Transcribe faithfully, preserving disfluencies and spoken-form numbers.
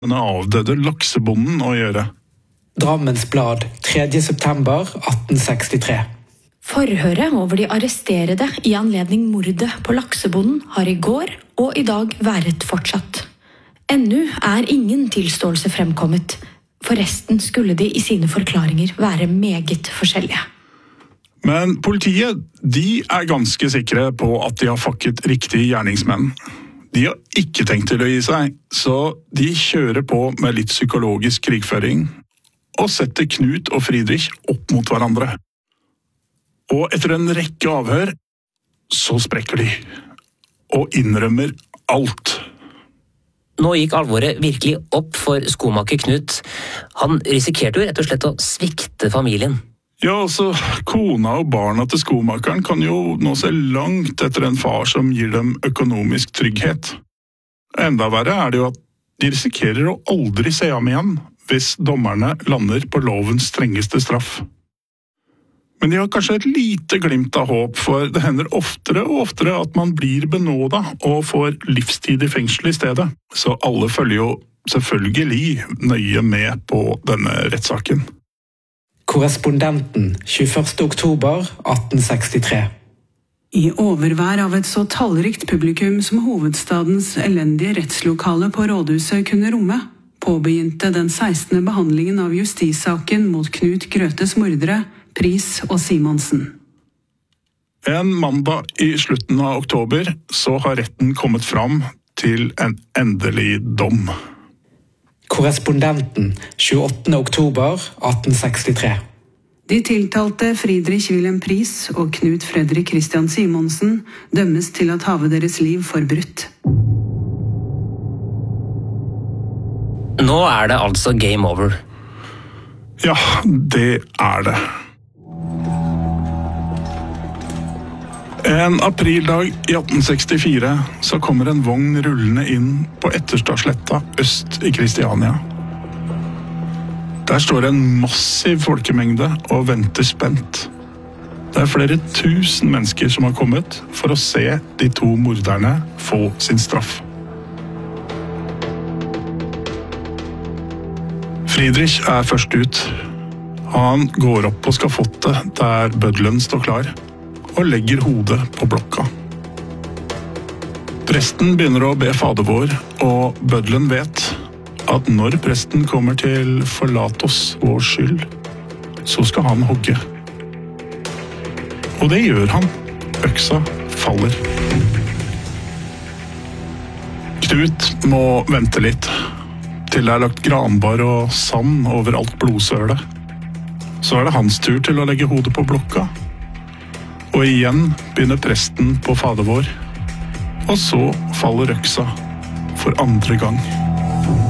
Den avdøde laksebonden å gjøre. Drammens Blad, tredje september atten sekstitre. Forhøret over de arresterede i anledning mordet på laksebonden har i går og i dag vært fortsatt. Ennå er ingen tilståelse fremkommet. Forresten skulle de i sine forklaringer være meget forskjellige. Men politiet, de er ganske sikre på at de har fakket riktig gjerningsmenn. De har ikke tenkt til å gi seg, så de kjører på med litt psykologisk krigføring og setter Knut og Friedrich opp mot hverandre. Og etter en rekke avhør, så sprekker de, og innrømmer alt. Nå gikk alvoret virkelig opp for skomaker Knut. Han risikerte jo rett og slett å svikte familien. Ja, altså, kona og barna til skomakeren kan jo nå se langt etter en far som gir dem økonomisk trygghet. Enda verre er det jo at de risikerer å aldri se ham igjen, hvis dommerne lander på lovens strengeste straff. Men de har kanskje et lite glimt av håp, for det hender oftere og oftere at man blir benådet og får livstid i fengsel i stedet. Så alle følger jo selvfølgelig nøye med på denne rettssaken. Korrespondenten, tjueførste oktober atten sekstitre. I overvær av et så tallrikt publikum som hovedstadens elendige rettslokale på rådhuset kunne romme, påbegynte den sekstende behandlingen av justissaken mot Knut Grøtes mordere, Pris og Simonsen. En mandag i slutten av oktober så har retten kommet fram til en endelig dom. Korrespondenten, tjueåttende oktober atten sekstitre. De tiltalte Friedrich Wilhelm Pris og Knut Fredrik Christian Simonsen dømmes til at have deres liv forbrutt. Nå er det altså game over. Ja, det er det. En aprildag i atten sekstifire så kommer en vogn rullende inn på Etterstadsletta øst i Kristiania. Der står en massiv folkemengde og venter spent. Det er flere tusen mennesker som har kommet for å se de to morderne få sin straff. Friedrich er først ut. Han går opp på skafottet der bøddelen står klar, og legger hodet på blokka. Presten begynner å be Fader vår, og bøddelen vet at når presten kommer til forlat oss vår skyld, så skal han hogge. Og det gjør han. Øksa faller. Knut må vente litt, til det er lagt granbar og sand over alt blodsølet. Så er det hans tur til å legge hodet på blokka. Og igjen begynner presten på Fader vår, og så faller øksa for andre gang.